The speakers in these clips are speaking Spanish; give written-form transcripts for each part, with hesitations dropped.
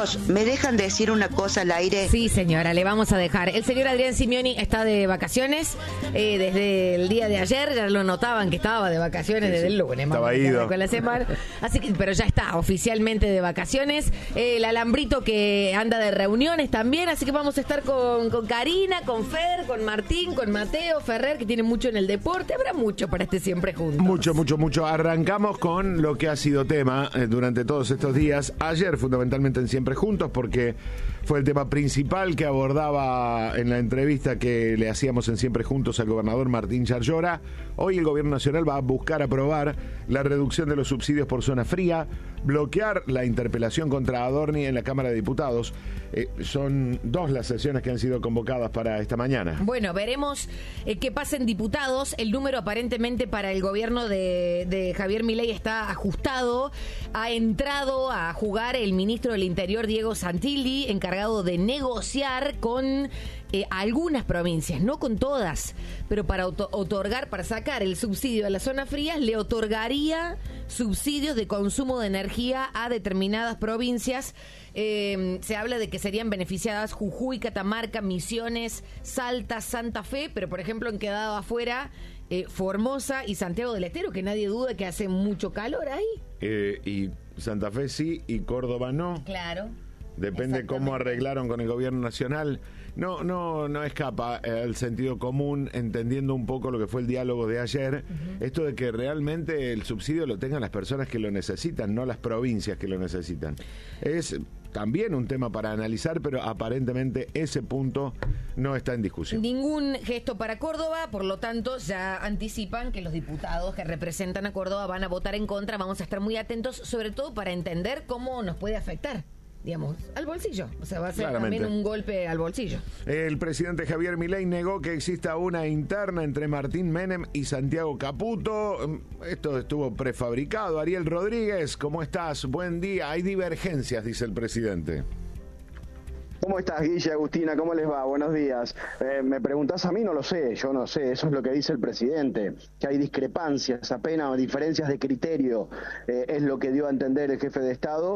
Chicos, ¿me dejan decir una cosa al aire? Sí, señora, le vamos a dejar. El señor Adrián Simioni está de vacaciones desde el día de ayer. Ya lo notaban que estaba de vacaciones desde el lunes. Estaba ido. Con la semana. Así que, pero ya está oficialmente de vacaciones. El Alambrito que anda de reuniones también. Así que vamos a estar con Karina, con Fer, con Martín, con Mateo, Ferrer, que tiene mucho en el deporte. Habrá mucho para este Siempre Juntos. Mucho. Arrancamos con lo que ha sido tema durante todos estos días. Ayer, fundamentalmente en Siempre Juntos, porque fue el tema principal que abordaba en la entrevista que le hacíamos en Siempre Juntos al gobernador Martín Yarlora. Hoy el gobierno nacional va a buscar aprobar la reducción de los subsidios por zona fría, bloquear la interpelación contra Adorni en la Cámara de Diputados. Son 2 las sesiones que han sido convocadas para esta mañana. Bueno, veremos qué pasa en diputados. El número aparentemente para el gobierno de Javier Milei está ajustado. Ha entrado a jugar el ministro del Interior, Diego Santilli, encargado de negociar con algunas provincias, no con todas, pero para otorgar, para sacar el subsidio a las zonas frías, le otorgaría subsidios de consumo de energía a determinadas provincias. Se habla de que serían beneficiadas Jujuy, Catamarca, Misiones, Salta, Santa Fe, pero por ejemplo han quedado afuera Formosa y Santiago del Estero, que nadie duda que hace mucho calor ahí. Y Santa Fe sí, y Córdoba no. Claro. Depende cómo arreglaron con el gobierno nacional. No escapa al sentido común, entendiendo un poco lo que fue el diálogo de ayer. Esto de que realmente el subsidio lo tengan las personas que lo necesitan, no las provincias que lo necesitan. Es también un tema para analizar, pero aparentemente ese punto no está en discusión. Ningún gesto para Córdoba, por lo tanto ya anticipan que los diputados que representan a Córdoba van a votar en contra. Vamos a estar muy atentos, sobre todo para entender cómo nos puede afectar, digamos, al bolsillo. O sea, va a ser también un golpe al bolsillo. El presidente Javier Milei negó que exista una interna entre Martín Menem y Santiago Caputo. Esto estuvo prefabricado. Ariel Rodríguez, ¿cómo estás? Buen día. Hay divergencias, dice el presidente. ¿Cómo estás, Guille, Agustina? ¿Cómo les va? Buenos días. Me preguntás a mí, no lo sé, yo no sé, eso es lo que dice el presidente, que hay discrepancias, apenas diferencias de criterio, es lo que dio a entender el jefe de Estado,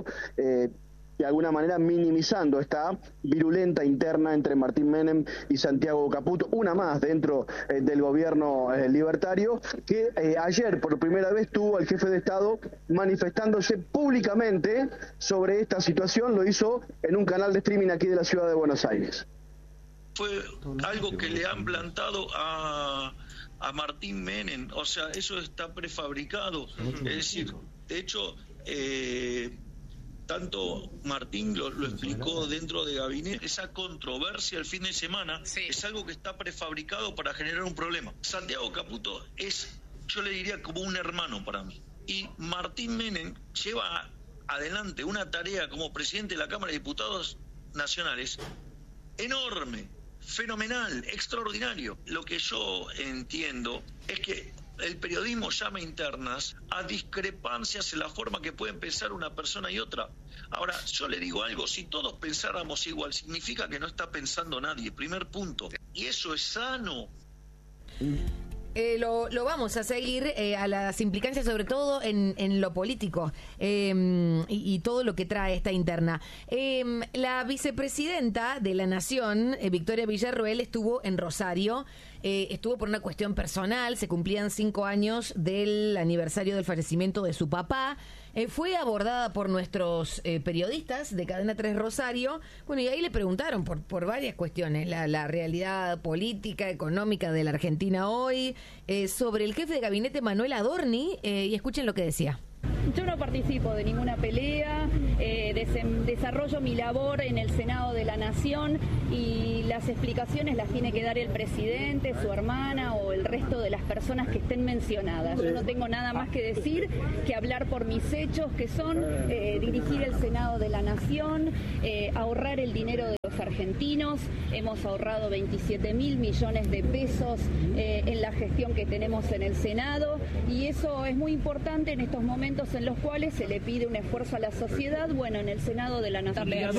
de alguna manera minimizando esta virulenta interna entre Martín Menem y Santiago Caputo, una más dentro del gobierno libertario, que ayer por primera vez tuvo al jefe de Estado manifestándose públicamente sobre esta situación. Lo hizo en un canal de streaming aquí de la ciudad de Buenos Aires. Fue algo que le han plantado a Martín Menem, o sea, eso está prefabricado, es decir, de hecho, tanto Martín lo explicó dentro de gabinete, esa controversia el fin de semana es algo que está prefabricado para generar un problema. Santiago Caputo es, yo le diría, como un hermano para mí. Y Martín Menem lleva adelante una tarea como presidente de la Cámara de Diputados Nacionales enorme, fenomenal, extraordinario. Lo que yo entiendo es que el periodismo llama internas a discrepancias en la forma que pueden pensar una persona y otra. Ahora, yo le digo algo, si todos pensáramos igual, significa que no está pensando nadie, primer punto. Y eso es sano. Lo vamos a seguir a las implicancias, sobre todo en lo político y todo lo que trae esta interna. La vicepresidenta de la Nación, Victoria Villarroel, estuvo en Rosario. Estuvo por una cuestión personal, se cumplían 5 años del aniversario del fallecimiento de su papá. Fue abordada por nuestros periodistas de Cadena 3 Rosario. Bueno, y ahí le preguntaron por varias cuestiones, la realidad política, económica de la Argentina hoy, sobre el jefe de gabinete Manuel Adorni, y escuchen lo que decía. Yo no participo de ninguna pelea, desarrollo mi labor en el Senado de la Nación y las explicaciones las tiene que dar el presidente, su hermana o el resto de las personas que estén mencionadas. Yo no tengo nada más que decir que hablar por mis hechos, que son dirigir el Senado de la Nación, ahorrar el dinero de los argentinos. Hemos ahorrado 27.000 millones de pesos en la gestión que tenemos en el Senado y eso es muy importante en estos momentos en los cuales se le pide un esfuerzo a la sociedad. Bueno, en el Senado de la Nación. Y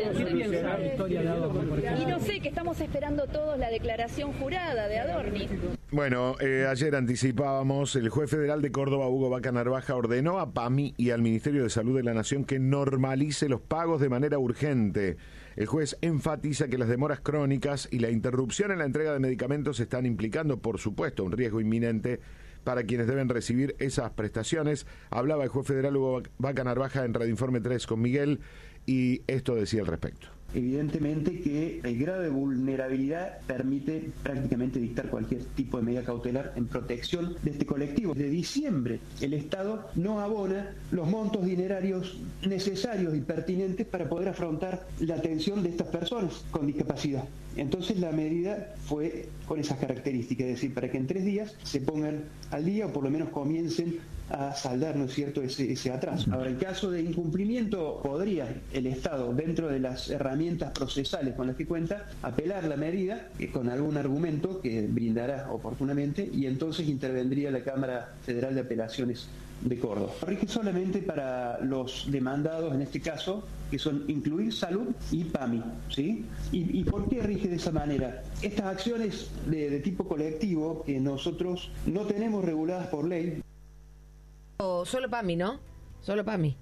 no sé, que estamos esperando todos la declaración jurada de Adorni. Bueno, ayer anticipábamos, el juez federal de Córdoba, Hugo Vaca Narvaja, ordenó a PAMI y al Ministerio de Salud de la Nación que normalice los pagos de manera urgente. El juez enfatiza que las demoras crónicas y la interrupción en la entrega de medicamentos están implicando, por supuesto, un riesgo inminente para quienes deben recibir esas prestaciones. Hablaba el juez federal Hugo Vaca Narvaja en Radio Informe 3 con Miguel y esto decía al respecto. Evidentemente que el grado de vulnerabilidad permite prácticamente dictar cualquier tipo de medida cautelar en protección de este colectivo. De diciembre, el Estado no abona los montos dinerarios necesarios y pertinentes para poder afrontar la atención de estas personas con discapacidad. Entonces la medida fue con esas características, es decir, para que en 3 días se pongan al día o por lo menos comiencen a saldar, ¿no es cierto?, ese atraso. Ahora, en caso de incumplimiento, podría el Estado, dentro de las herramientas procesales con las que cuenta, apelar la medida con algún argumento que brindará oportunamente y entonces intervendría la Cámara Federal de Apelaciones de Córdoba. Rige solamente para los demandados, en este caso, que son incluir salud y PAMI, ¿sí? ¿Y por qué rige de esa manera? Estas acciones de tipo colectivo que nosotros no tenemos reguladas por ley. Solo PAMI, ¿no? Solo PAMI.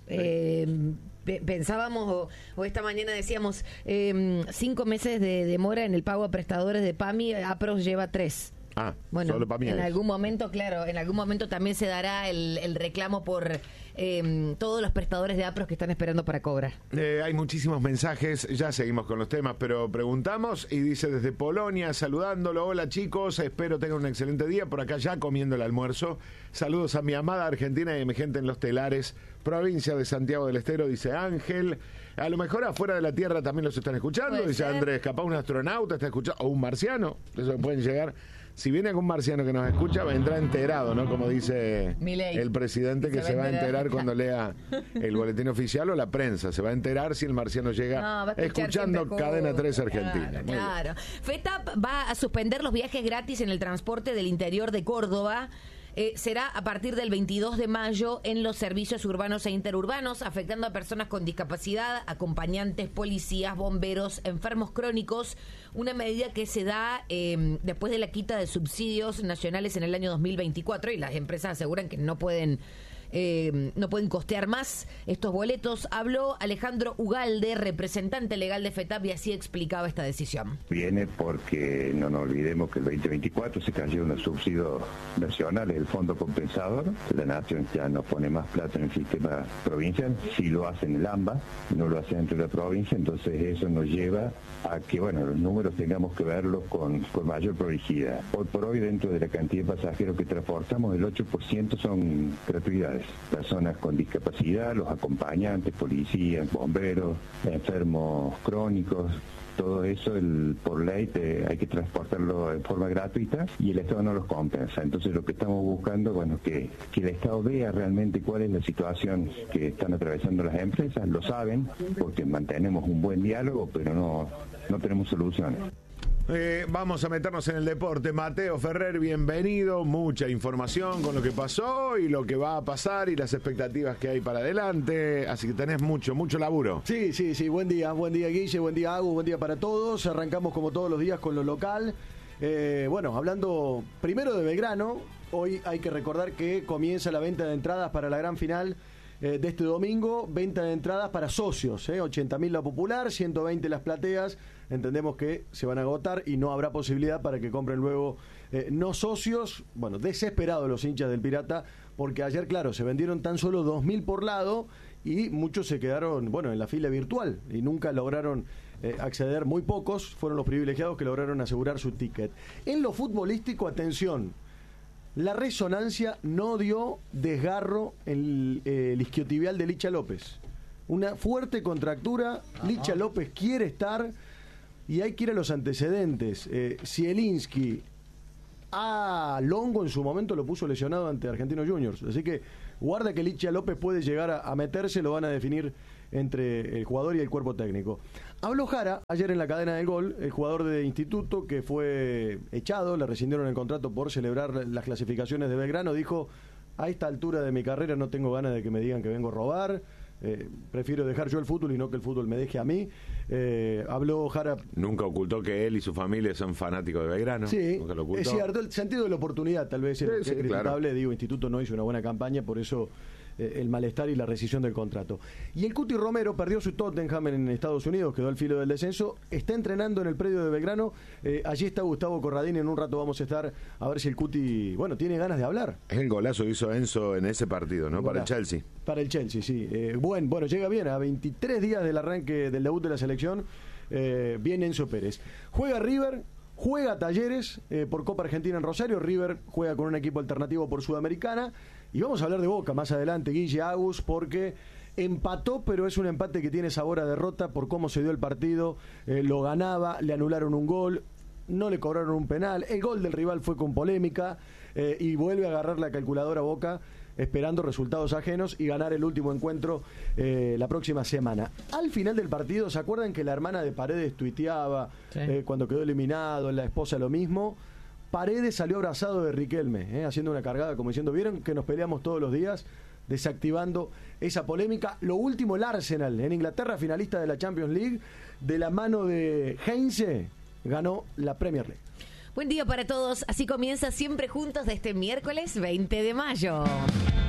Pensábamos, o esta mañana decíamos, 5 meses de demora en el pago a prestadores de PAMI, APROS lleva 3. Bueno, solo PAMI en algún momento, claro, en algún momento también se dará el reclamo por todos los prestadores de APROS que están esperando para cobrar. Hay muchísimos mensajes, ya seguimos con los temas, pero preguntamos y dice desde Polonia, saludándolo, hola chicos, espero tengan un excelente día, por acá ya comiendo el almuerzo. Saludos a mi amada Argentina y a mi gente en Los Telares, provincia de Santiago del Estero, dice Ángel. A lo mejor afuera de la Tierra también los están escuchando, dice ser. Andrés, capaz un astronauta está escuchando, o un marciano, eso pueden llegar. Si viene algún marciano que nos escucha, vendrá enterado, ¿no? Como dice Milei, el presidente, que se va a enterar cuando lea el boletín oficial o la prensa. Se va a enterar si el marciano llega escuchando Cadena 3 Argentina. Claro. FETAP va a suspender los viajes gratis en el transporte del interior de Córdoba. Será a partir del 22 de mayo en los servicios urbanos e interurbanos, afectando a personas con discapacidad, acompañantes, policías, bomberos, enfermos crónicos. Una medida que se da después de la quita de subsidios nacionales en el año 2024 y las empresas aseguran que no pueden costear más estos boletos. Habló Alejandro Ugalde, representante legal de FETAP, y así explicaba esta decisión. Viene porque no nos olvidemos que el 2024 se cayeron los subsidios nacionales, el fondo compensador. La nación ya no pone más plata en el sistema provincial. Si lo hacen el AMBA, no lo hacen dentro de la provincia, entonces eso nos lleva a que, bueno, los números tengamos que verlos con mayor prolijidad. Hoy por hoy, dentro de la cantidad de pasajeros que transportamos, el 8% son gratuidades. Personas con discapacidad, los acompañantes, policías, bomberos, enfermos crónicos, todo eso por ley hay que transportarlo en forma gratuita y el Estado no los compensa. Entonces lo que estamos buscando, bueno, que el Estado vea realmente cuál es la situación que están atravesando las empresas, lo saben, porque mantenemos un buen diálogo, pero no tenemos soluciones. Vamos a meternos en el deporte. Mateo Ferrer, bienvenido. Mucha información con lo que pasó y lo que va a pasar y las expectativas que hay para adelante. Así que tenés mucho laburo. Sí. Buen día Guille, buen día Agus, buen día para todos. Arrancamos como todos los días con lo local. Bueno, hablando primero de Belgrano, hoy hay que recordar que comienza la venta de entradas para la gran final de este domingo. Venta de entradas para socios, 80.000 la popular, 120 las plateas. Entendemos que se van a agotar y no habrá posibilidad para que compren luego no socios. Bueno, desesperados los hinchas del Pirata, porque ayer, claro, se vendieron tan solo 2.000 por lado y muchos se quedaron, bueno, en la fila virtual y nunca lograron acceder. Muy pocos fueron los privilegiados que lograron asegurar su ticket. En lo futbolístico, atención, la resonancia no dio desgarro en el isquiotibial de Licha López. Una fuerte contractura. Licha López quiere estar y hay que ir a los antecedentes. Zielinski a Longo en su momento lo puso lesionado ante Argentinos Juniors, así que guarda que Licha López puede llegar a meterse. Lo van a definir entre el jugador y el cuerpo técnico. Habló Jara ayer en la cadena del gol, el jugador de Instituto que fue echado, le rescindieron el contrato por celebrar las clasificaciones de Belgrano. Dijo: a esta altura de mi carrera no tengo ganas de que me digan que vengo a robar, prefiero dejar yo el fútbol y no que el fútbol me deje a mí. Habló Jara. Nunca ocultó que él y su familia son fanáticos de Belgrano. Sí, nunca lo ocultó. Es cierto, el sentido de la oportunidad tal vez es lo que es criticable. Claro. Digo, Instituto no hizo una buena campaña, por eso el malestar y la rescisión del contrato. Y el Cuti Romero perdió su Tottenham en Estados Unidos, quedó al filo del descenso, está entrenando en el predio de Belgrano. Allí está Gustavo Corradini, en un rato vamos a estar a ver si el Cuti, tiene ganas de hablar. Es el golazo que hizo Enzo en ese partido, ¿no? Para el Chelsea. Para el Chelsea, sí. Bueno, llega bien, a 23 días del arranque del debut de la selección, viene Enzo Pérez. Juega River, juega Talleres por Copa Argentina en Rosario. River juega con un equipo alternativo por Sudamericana. Y vamos a hablar de Boca más adelante, Guille, Agus, porque empató, pero es un empate que tiene sabor a derrota por cómo se dio el partido. Lo ganaba, le anularon un gol, no le cobraron un penal. El gol del rival fue con polémica y vuelve a agarrar la calculadora Boca, esperando resultados ajenos y ganar el último encuentro la próxima semana. Al final del partido, ¿se acuerdan que la hermana de Paredes tuiteaba cuando quedó eliminado, la esposa lo mismo? Paredes salió abrazado de Riquelme, haciendo una cargada como diciendo, ¿vieron que nos peleamos todos los días? Desactivando esa polémica. Lo último, el Arsenal en Inglaterra, finalista de la Champions League, de la mano de Heinze, ganó la Premier League. Buen día para todos, así comienza Siempre Juntos de este miércoles 20 de mayo.